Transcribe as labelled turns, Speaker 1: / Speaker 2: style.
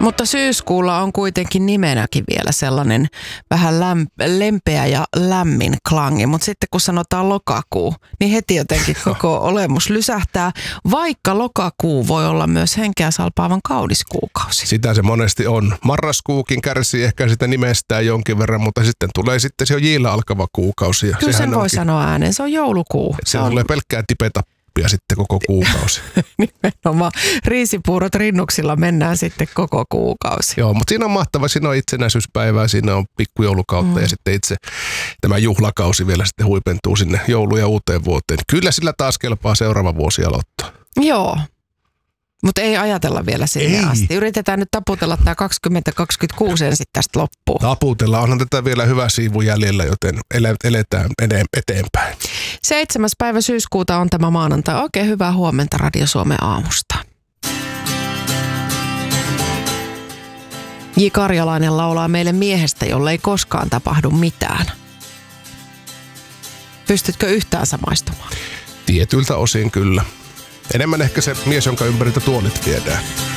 Speaker 1: Mutta syyskuulla on kuitenkin nimenäkin vielä sellainen vähän lempeä ja lämmin klangi. Mutta sitten kun sanotaan lokakuu, niin heti jotenkin koko olemus lysähtää. Vaikka lokakuu voi olla myös henkeä salpaavan kaunis kuukausi.
Speaker 2: Sitä se monesti on. Marraskuukin kärsii ehkä sitä nimestään jonkin verran, mutta sitten tulee sitten se on jiillä alkava kuukausi.
Speaker 1: Kyllä sen voi sanoa ääneen. Se on joulukuu.
Speaker 2: Se tulee pelkkää tipetappia sitten koko kuukausi.
Speaker 1: Nimenomaan. Riisipuurot rinnuksilla mennään sitten koko kuukausi.
Speaker 2: Joo, mutta siinä on mahtava. Siinä on itsenäisyyspäivää, siinä on pikkujoulukautta ja sitten itse tämä juhlakausi vielä sitten huipentuu sinne joulu- ja uuteen vuoteen. Kyllä sillä taas kelpaa seuraava vuosi aloittaa.
Speaker 1: Joo. Mutta ei ajatella vielä sinne asti. Yritetään nyt taputella tämä 2026 ensin tästä loppuun.
Speaker 2: Taputella. Onhan tätä vielä hyvä siivu jäljellä, joten eletään eteenpäin.
Speaker 1: 7. päivä syyskuuta on tämä maanantai. Oikein hyvää huomenta Radio Suomen aamusta. J. Karjalainen laulaa meille miehestä, jolle ei koskaan tapahdu mitään. Pystytkö yhtään samaistumaan?
Speaker 2: Tietyiltä osin kyllä. Enemmän ehkä se mies, jonka ympäriltä tuolit viedään.